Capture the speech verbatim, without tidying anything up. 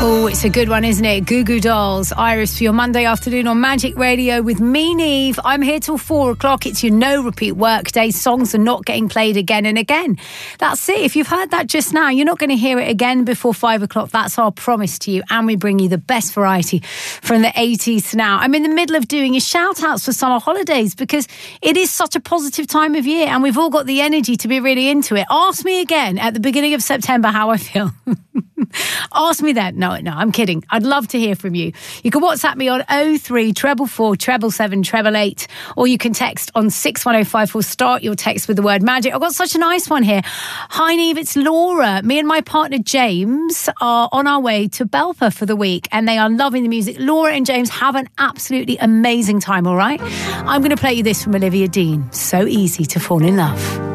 Oh, it's a good one, isn't it? Goo Goo Dolls, Iris, for your Monday afternoon on Magic Radio with me, Neve. I'm here till four o'clock. It's your no repeat work day. Songs are not getting played again and again. That's it. If you've heard that just now, you're not going to hear it again before five o'clock. That's our promise to you. And we bring you the best variety from the eighties to now. I'm in the middle of doing a shout outs for summer holidays because it is such a positive time of year and we've all got the energy to be really into it. Ask me again at the beginning of September how I feel. Ask me then. No, no, I'm kidding. I'd love to hear from you. You can WhatsApp me on oh three four four, seven seven seven, eight eight eight, or you can text on six one oh five four. Start your text with the word magic. I've got such a nice one here. Hi, Neve, it's Laura. Me and my partner James are on our way to Belper for the week and they are loving the music. Laura and James have an absolutely amazing time, all right? I'm going to play you this from Olivia Dean. So easy to fall in love.